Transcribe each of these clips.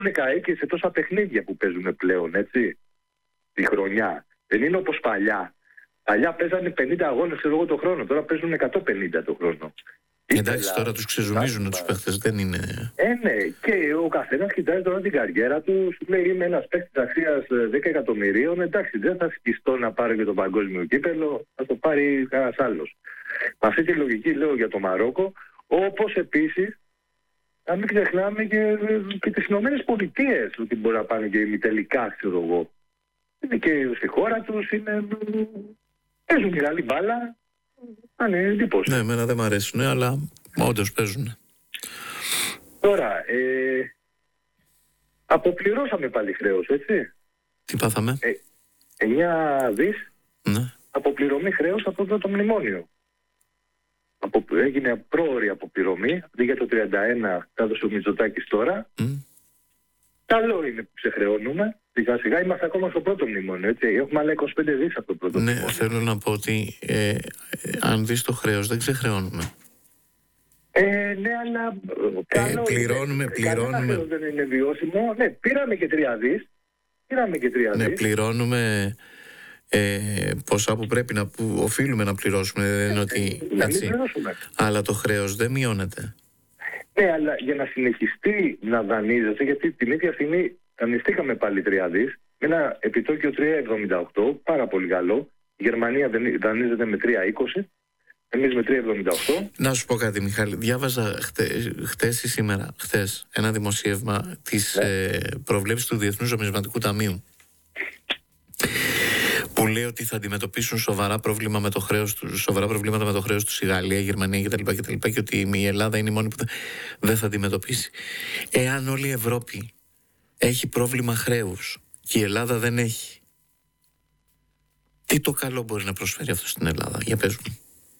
έχουν καεί και σε τόσα παιχνίδια που παίζουν πλέον, έτσι, τη χρονιά. Δεν είναι όπως παλιά. Παλιά παίζανε 50 αγώνες, ξέρω εγώ, το χρόνο. Τώρα παίζουν 150 το χρόνο. Εντάξει, τώρα τους ξεζουμίζουν τους παίχτες, δεν είναι... Ναι, και ο καθένας κοιτάζει τώρα την καριέρα του. Σου λέει, είμαι ένας παίκτης αξίας 10 εκατομμυρίων. Εντάξει, δεν θα σκιστώ να πάρω και το παγκόσμιο κύπελλο, θα το πάρει κανένας άλλος. Με αυτή τη λογική λέω για το Μαρόκο, όπως επίσης να μην ξεχνάμε και τις Ηνωμένες Πολιτείες, ότι μπορεί να πάνε και ημιτελικά, ξέρω εγώ. Είναι και στη χώρα τους, παίζουν μεγάλη μπάλα. Είναι εντύπωση. Ναι, εμένα δεν μ' αρέσουν, αλλά όντως παίζουν. Τώρα, αποπληρώσαμε πάλι χρέος, έτσι. Τι πάθαμε? 9 δις, ναι. Αποπληρωμή χρέος από το μνημόνιο. Έγινε πρόωρη αποπληρωμή, αντί για το 31 θα έδωσε ο Μητσοτάκης τώρα. Καλό είναι που ξεχρεώνουμε. Σιγά σιγά είμαστε ακόμα στο πρώτο μνημόνιο, έτσι. Έχουμε άλλα 25 δις από το πρώτο μνημόνιο. Ναι, θέλω να πω ότι αν δεις το χρέος δεν ξεχρεώνουμε. Ναι, αλλά καλό πληρώνουμε. Κανένα δεν είναι βιώσιμο. Ναι, πήραμε και 3 δις. Ναι, πληρώνουμε ποσά που πρέπει που οφείλουμε να πληρώσουμε. Δεν είναι ότι έτσι. Αλλά το χρέος δεν μειώνεται. Ναι, αλλά για να συνεχιστεί να δανείζεται, γιατί την ίδια στιγμή δανειστήκαμε πάλι 3 δις, με ένα επιτόκιο 3,78, πάρα πολύ καλό. Η Γερμανία δανείζεται με 3,20, εμείς με 3,78. Να σου πω κάτι, Μιχάλη. Διάβαζα χτες ένα δημοσίευμα της προβλέψης του Διεθνούς Νομισματικού Ταμείου, που λέει ότι θα αντιμετωπίσουν σοβαρά προβλήματα με το χρέος τους η Γαλλία, η Γερμανία κτλ. Και ότι η Ελλάδα είναι η μόνη που δεν θα αντιμετωπίσει. Εάν όλη η Ευρώπη έχει πρόβλημα χρέους και η Ελλάδα δεν έχει, τι το καλό μπορεί να προσφέρει αυτό στην Ελλάδα? Για πες μου.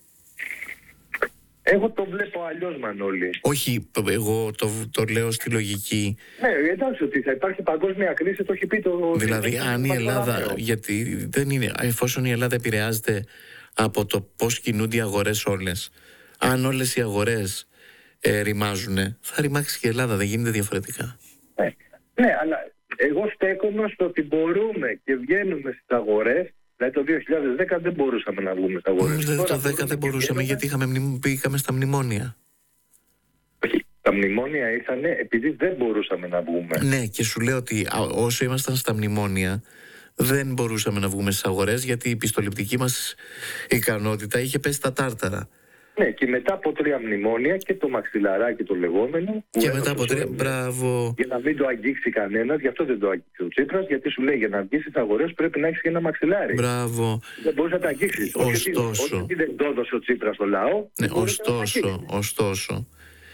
Εγώ το βλέπω αλλιώς, Μανώλη. Όχι, εγώ το λέω στη λογική. Ναι, εντάξει, ότι θα υπάρχει παγκόσμια κρίση, το έχει πει το... Δηλαδή, αν η Ελλάδα, γιατί δεν είναι, εφόσον η Ελλάδα επηρεάζεται από το πώς κινούνται οι αγορές όλες, αν όλες οι αγορές ρημάζουν, θα ρημάξει και η Ελλάδα, δεν γίνεται διαφορετικά. Ναι, αλλά εγώ στέκομαι στο ότι μπορούμε και βγαίνουμε στις αγορές. Δηλαδή το 2010 δεν μπορούσαμε να βγούμε στα αγορές. Το 2010 δεν μπορούσαμε γιατί πήγαμε στα μνημόνια. Όχι, τα μνημόνια ήρθανε επειδή δεν μπορούσαμε να βγούμε. Ναι, και σου λέω ότι όσο ήμασταν στα μνημόνια δεν μπορούσαμε να βγούμε στις αγορές, γιατί η πιστοληπτική μας ικανότητα είχε πέσει στα τάρταρα. Ναι, και μετά από 3 μνημόνια και το μαξιλαράκι το λεγόμενο. Και μετά από 3, μπράβο. Για να μην το αγγίξει κανένας, γι' αυτό δεν το αγγίξει ο Τσίπρας, γιατί σου λέει για να αγγίξει τις αγορές πρέπει να έχεις και ένα μαξιλάρι. Μπράβο. Δεν μπορείς να τα αγγίξεις. Ωστόσο. Όχι δεν το έδωσε ο Τσίπρας στο λαό. Ναι, ωστόσο.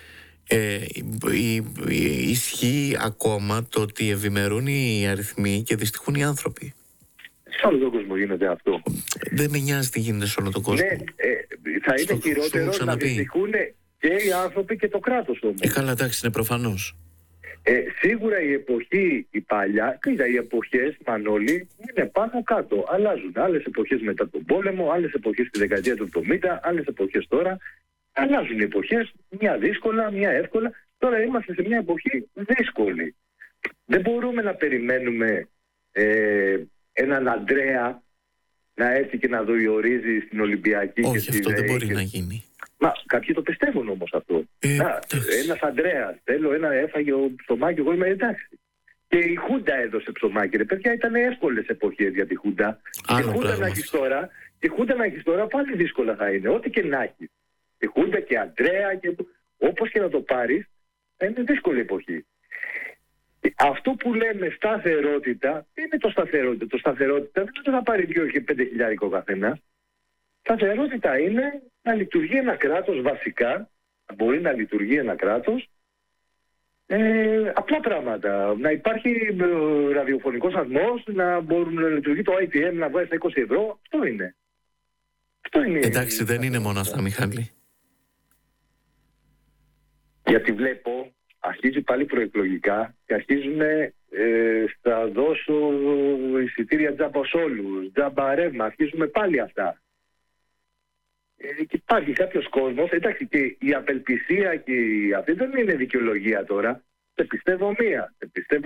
Ισχύει ακόμα το ότι ευημερούν οι αριθμοί και δυστυχούν οι άνθρωποι. Σε όλο τον κόσμο γίνεται αυτό. Δεν με νοιάζει τι γίνεται σε όλο τον κόσμο. Ναι, θα είναι χειρότερο να δυστυχούν και οι άνθρωποι και το κράτος όμως. Καλά, εντάξει, είναι προφανώς. Σίγουρα η εποχή, η παλιά, οι εποχές, Μανώλη, είναι πάνω κάτω. Αλλάζουν. Άλλες εποχές μετά τον πόλεμο, άλλες εποχές στη δεκαετία του 70, άλλες εποχές τώρα. Αλλάζουν οι εποχές, μια δύσκολα, μια εύκολα. Τώρα είμαστε σε μια εποχή δύσκολη. Δεν μπορούμε να περιμένουμε έναν Αντρέα να έρθει και να διορίζει στην Ολυμπιακή. Όχι, και στην αυτό δεν μπορεί να γίνει. Μα κάποιοι το πιστεύουν όμως αυτό. Ένας Αντρέας, θέλω έφαγε ψωμάκι, εγώ είμαι εντάξει. Και η Χούντα έδωσε ψωμάκι. Ρε παιδιά, ήταν εύκολες εποχές για τη Χούντα. Η Χούντα να έχεις τώρα πάλι δύσκολα θα είναι. Ό,τι και να έχεις. Η Χούντα και Αντρέα και όπως και να το πάρεις, θα είναι δύσκολη εποχή. Αυτό που λέμε σταθερότητα, τι είναι το σταθερότητα? Το σταθερότητα δεν είναι το να πάρει 2.000 ο καθένα. Σταθερότητα είναι να λειτουργεί ένα κράτος βασικά, να μπορεί να λειτουργεί ένα κράτος, απλά πράγματα. Να υπάρχει ραδιοφωνικός σταθμός, να μπορούν να λειτουργεί το ITM, να βγάζει τα 20 ευρώ. Αυτό είναι. Εντάξει, δεν είναι μόνο αυτά, Μιχάλη. Γιατί βλέπω, αρχίζει πάλι προεκλογικά και αρχίζουν θα δώσω εισιτήρια τζάμπα σ' όλους, τζάμπα ρεύμα, αρχίζουμε πάλι αυτά. Και υπάρχει κάποιος κόσμος, εντάξει, και η απελπισία και αυτή δεν είναι δικαιολογία τώρα. Σε πιστεύω μία.